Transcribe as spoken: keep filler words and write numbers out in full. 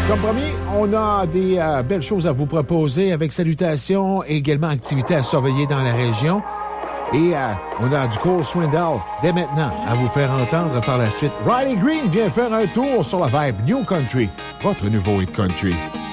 Comme promis, on a des euh, belles choses à vous proposer avec salutations et également activités à surveiller dans la région. Et euh, on a du Cole Swindell dès maintenant à vous faire entendre par la suite. Riley Green vient faire un tour sur la vibe New Country, votre nouveau hit country.